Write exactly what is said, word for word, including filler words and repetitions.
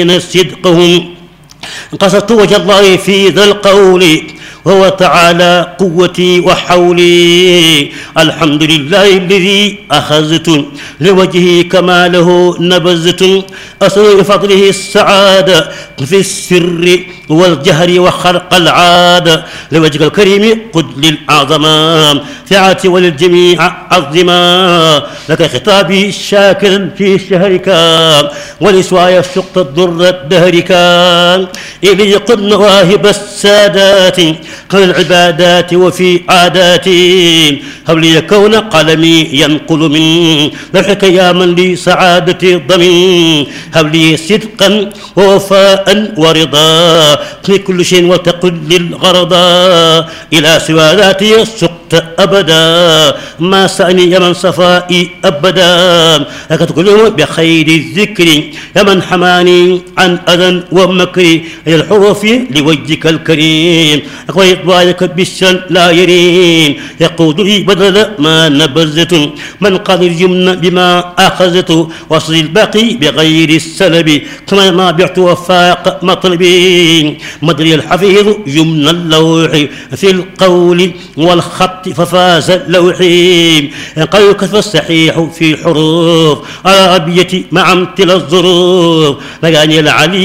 صدقهم قصدت وجه الله في ذا القول وهو تعالى قوتي وحولي. الحمد لله الذي أخذت لوجهه كماله نبذت أسأل بفضله السعادة في السر والجهر وخرق العادة. لوجهك الكريم قد للأعظم سعتي وللجميع عظما. لك خطابي شاكرا في شهرك ولسواي سقط الضر دهرك. إلي قد مواهب السادات قل العبادات وفي عاداتي. هب لي كون قلمي ينقل من لوحك يا من لي سعادتي ضمن. هب لي صدقا ووفاء ورضا في كل شيء وتقل للغرضا. إلى سوى ذاتي سقط أبدا ما سأني يا من صفائي أبدا. لك تكلم بخير الذكر يا من حماني عن أذى ومكر. الحروف لوجهك الكريم وإطباعك بالشن لا يرين. يقود لي بدل ما نبذت من قال اليمن بما أخذت. وصل الباقي بغير السلب كما ما بعت وفاق مطلبي. مدري الحفيظ يمن اللوح في القول والخط ففاز اللوحي. قال كتب الصحيح في حروف على أبيتي مع امتلا الظروف. مجاني العلي